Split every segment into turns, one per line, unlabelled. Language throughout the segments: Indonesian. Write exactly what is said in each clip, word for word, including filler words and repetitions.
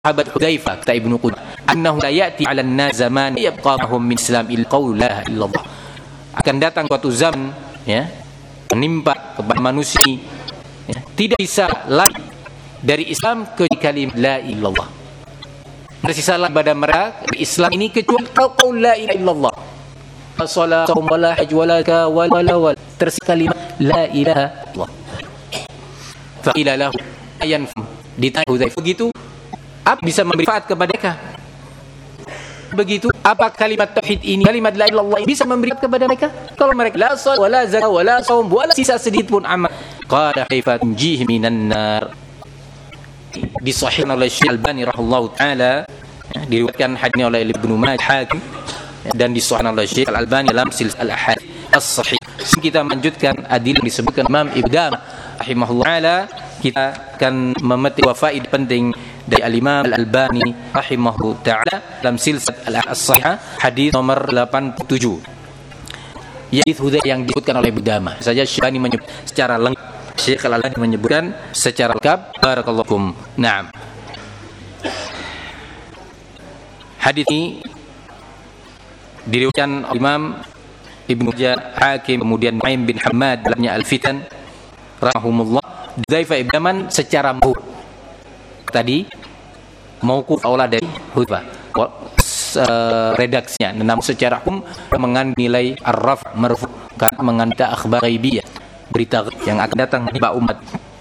sahabat Hudzaifah kata Ibnu Qudamah annahu la ya'ti 'alan nas zaman yabqa mahum min islam il qaul la illallah, akan datang suatu zaman ya menimpa kepada manusia ya, tidak bisa lagi dari Islam ke kalimat la illallah, tersisa lagi pada mereka Islam ini kecuali qaul la ilaha illallah, salat saum wala hajj wala ka wala wala, tersisa kalimat la ilaha illallah. Fa ila lahu ayan ditanya Hudzaifah begitu apa bisa memberi manfaat kepada mereka? Begitu, apa kalimat tauhid ini, kalimat la ilaha illallah bisa memberi manfaat kepada mereka? Kalau mereka la salat wala zakat wala saum wala sisa sedikit pun amal, qala kaifa tunjih minan nar. Disahihkan oleh Syekh Al-Albani rahimahullahu taala, diriwayatkan hadisnya oleh Ibnu Majah Hakim dan disahihkan oleh Syekh Al-Albani dalam silsilah al-ahadits as-sahih. Kita melanjutkan adil yang disebutkan Imam Ibnu Qudamah rahimahullahu taala. Kita akan memetik faedah penting dari Al-Imam Al-Albani rahimahullahu taala dalam silsilah as-sahihah hadis nomor delapan puluh tujuh. Hadis Hudzaifah yang disebutkan oleh Ibnu Qudamah. Saja Syekh Al-Albani menyebut secara lengkap. Syekh Al-Albani menyebutkan secara lengkap. Barakallahu fikum. Naam. Hadis ini diriwayatkan oleh Imam Ibnu Majah Hakim, kemudian Nu'aim bin Hammad dalamnya Al-Fitan rahimahumullah. Hudzaifah ibn Yaman secara mauquf tadi mauquf aula dari Hudzaifah redaksinya, namun secara hukum mengandung nilai ar-raf marfu karena mengandung akhbar ghaibiyah, berita yang akan datang di umat.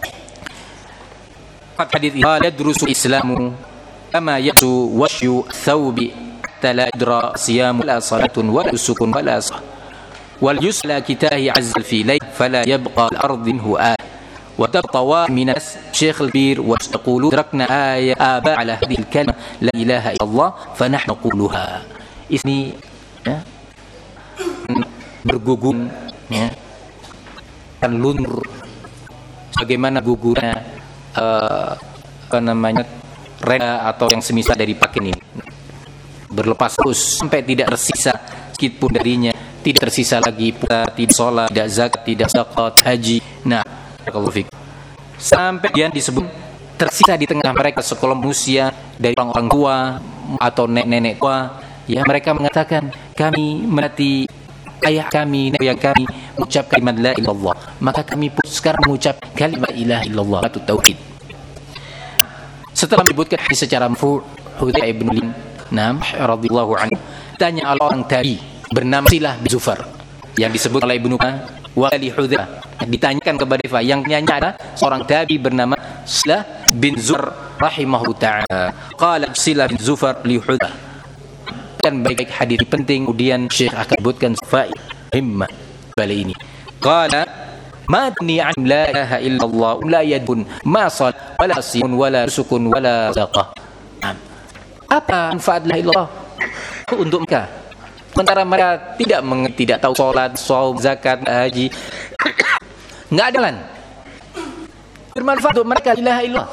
Hadis ini yadrusu islamu kama yasu wasyu thawbi hatta la yadra siyam wala salatun wala sukun wala sah wal yusla kitahi azza fi layl fala yabqa al-ard minhu a وتبطوا من الشيخ البير وتقولوا تركنا آية آباء على هذه الكلمة لا إله إلا الله فنحن نقولها. Ini ya, bergugun ya, dan luntur bagaimana gugurnya uh, apa namanya reda atau yang semisal dari pakaian ini berlepas terus sampai tidak tersisa sedikit pun darinya, tidak tersisa lagi puasa, tidak sholat, tidak zakat, tidak zakat, haji. Nah, kalau fik sampai dia disebut tersisa di tengah mereka sekelompok manusia dari orang-orang tua atau nenek-nenek tua, ya mereka mengatakan kami menati ayah kami, nenek kami mengucap kalimat la ilaha illallah, maka kami pun sekarang mengucap kalimat la ilaha illallah atau tauhid. Setelah menyebutkan hadis secara marfu' Hudzaifah ibn Yaman radhiyallahu anhu tanya orang tabi bernama Silah bin Zufar yang disebut oleh Ibnu Qudamah wali Hudzaifah, ditanyakan kepada Hudzaifah yang nyanyi ada seorang tabi bernama Silah bin Zufar rahimahu ta'ala. Qala Silah bin Zufar li Hudzaifah, dan baik-baik hadis penting kemudian Syekh akan sebutkan faedah himma balik ini. Qala ma tuni an la ilaha illallah la yadun ma sal wala simun wala sukun wala sadaqah. Apa manfaat la ilaha illallah untuk mereka? Sementara mereka tidak meng- tidak tahu sholat, saum, zakat, haji, nggak ada lan. Bermanfaat untuk mereka la ilaha illallah.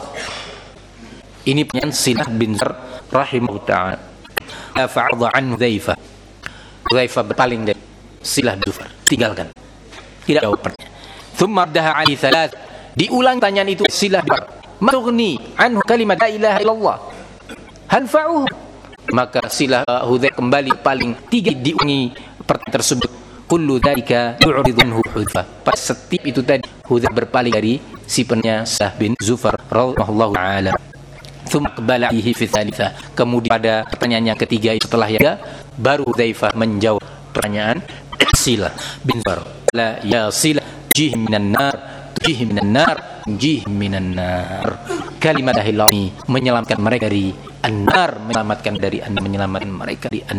Ini penyan Silah bin Zufar rahimahu ta'ala. Fa'adha an Hudzaifah. Hudzaifah berpaling dari Silah bin Zufar, tinggalkan, tidak jawab pertanyaan. Thumma raddaha ali thalath, diulang tanyaan itu Silah bin Zufar. Ma tughni anhu kalimat la ilaha illallah hanfa'uhu. Maka Silah uh, Hudzaifah kembali paling tiga diulangi pertanyaan tersebut. Kullu dzalika yu'ridunhu Hudzaifah. Pas setiap itu tadi Hudzaifah berpaling dari si penanya Silah bin Zufar radhiyallahu ta'ala. Tsumma qala fihi fi tsalitsa. Kemudian pada pertanyaan yang ketiga setelah yang baru Hudzaifah menjawab pertanyaan Silah bin Zufar. La ya Silah jih minan nar, jih minan nar, jih minan nar. Kalimat la ilaha illallah menyelamatkan mereka dari an-nar, menyelamatkan dari an menyelamatkan mereka dari an